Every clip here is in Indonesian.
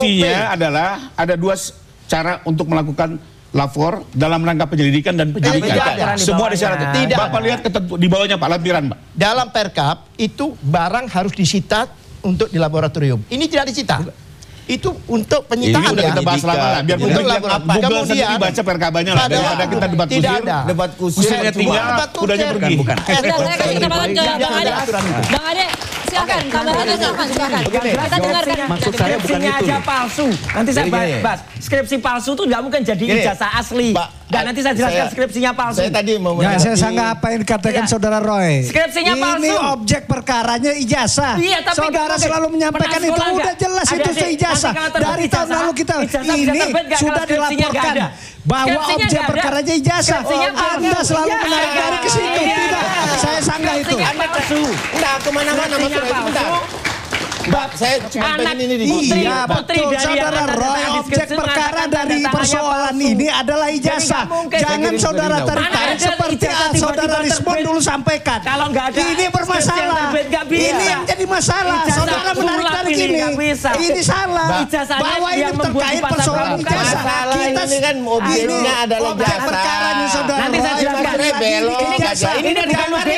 Intinya adalah ada dua cara untuk melakukan lapor dalam rangka penyelidikan dan penyidikan. Semua disyaratkan. Tidak. Bapak lihat di bawahnya Pak, lampiran Pak. Dalam Perkap itu barang harus disita untuk di laboratorium. Ini tidak disita. Itu untuk penyitaan. Ini udah kita bahas lama lah. Biar publik Google sendiri baca perkabannya lah. Daripada kita debat kusir. Tidak ada. Debat kusir. Kusirnya tinggal, kudanya pergi. Bukan. Saya kasih kesempatan ke Bang Ade. Bang Ade, silakan. Tambahannya silakan. Kita dengarkan. Maksud saya bukan skripsinya itu. aja palsu. Nanti saya bahas. Skripsi palsu itu nggak mungkin jadi ijazah asli. Dan nanti saya jelaskan skripsinya palsu. Saya tadi mau Ya, saya sangat apa yang dikatakan saudara Roy. Skripsinya palsu. Ini objek perkaranya ijazah. Iya, tapi saudara selalu menyampaikan itu udah jelas itu ijazah. Dari tahun lalu kita ini sudah dilaporkan bahwa objek perkaranya ijazah. Anda selalu menarik dari ke situ. Tidak, saya sanggah itu. Anda palsu. Enggak kemana-mana Mas Roy. Bentar. Mbak, saya cuma pengen ini di Iya betul, saudara Roy, objek perkara dari persoalan ini adalah ijazah. Jangan saudara tarik-tarik seperti saudara Rismon dulu sampaikan. Kalau nggak ada ini bermasalah. Ini yang jadi masalah. Saudara menarik-tarik ini. Ini salah. Bahwa ini terkait persoalan ijazah. Kita ini kan mobilnya adalah objek perkaranya saudara. Nanti saya jelaskan. Ini dari kamu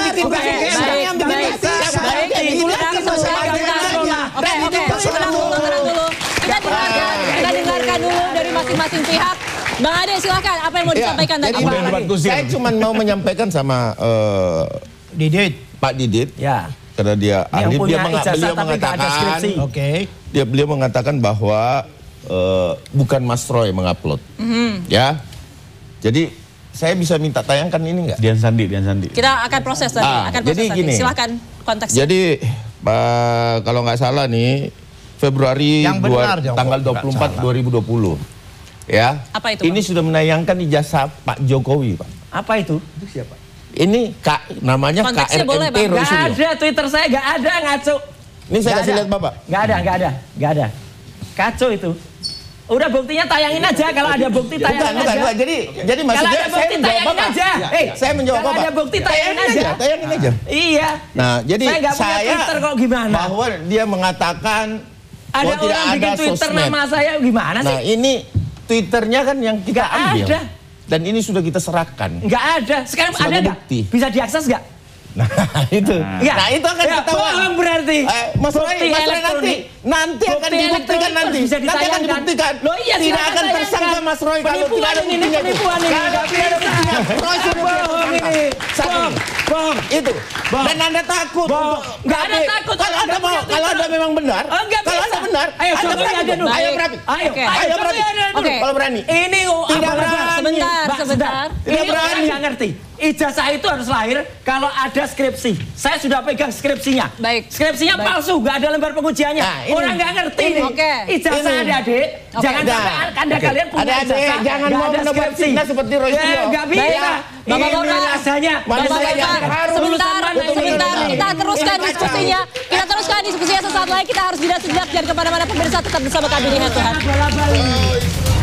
Kita dengarkan dulu dari masing-masing pihak. Bang Ade silakan, apa yang mau disampaikan tadi? Saya cuma mau menyampaikan sama Didit. Pak Didit. Ya. Karena dia ahli, beliau mengatakan, beliau mengatakan bahwa bukan Mas Roy mengupload, ya. Jadi saya bisa minta tayangkan ini nggak? Dian Sandi. Kita akan proses tadi, jadi gini. Silakan konteksnya. Jadi kalau nggak salah nih Februari tanggal 24 2020, ya. Apa itu, ini Bang? sudah menayangkan ijazah Pak Jokowi, Pak. Apa itu? Itu siapa? Ini namanya Konteksnya boleh, Bang. KRMP Gak ada Twitter saya, gak ada, ngaco. Ini saya kasih lihat Bapak. Gak ada. Kacau itu. Udah buktinya tayangin aja, kalau ada bukti tayangin aja. Bukan. Jadi maksudnya saya menjawab Bapak. Saya menjawab Bapak. Kalau ada bukti tayangin aja. Iya. Nah, jadi saya nggak punya Twitter kok, gimana? Bahwa dia mengatakan ada bahwa tidak orang ada bikin Twitter sosmed. nama saya, gimana sih? Nah, ini Twitternya kan yang kita Nggak ambil. ada. Dan ini sudah kita serahkan. Nggak ada. Sekarang Sebagai ada nggak? bukti. Bisa diakses nggak? Nah, itu. Ya. Nah, itu akan ketahuan. Bohong berarti. Mas Roy nanti akan dibuktikan nanti. Nanti akan dibuktikan. Loh iya, tidak akan tersangka Mas Roy kalau tidak ada buktinya. Penipuan ini. Kalau tidak ada buktinya. Roy sudah bohong ini. Bohong. Itu. Dan Anda takut. Nggak ada takut. Kalau Anda memang benar. Kalau Anda benar. Ayo Anda berani. aja dulu. Ayo berani. Ayo berani. Kalau berani. Ini tidak berani. Sebentar. Ini orang nggak ngerti. Ijazah itu harus lahir kalau ada skripsi. Saya sudah pegang skripsinya. Baik. Skripsinya palsu, nggak ada lembar pengujiannya. Orang nggak ngerti nih. Ijazah adik-adik. Jangan sampai Anda kalian punya ijazah. Jangan mau menebar fitnah seperti Roy Studio. Nggak bisa. Bapak-bapak, sebentar, kita teruskan diskusinya sesaat lagi. Kita harus jeda sejenak, jangan kemana-mana, pemirsa tetap bersama kami di Head to Head.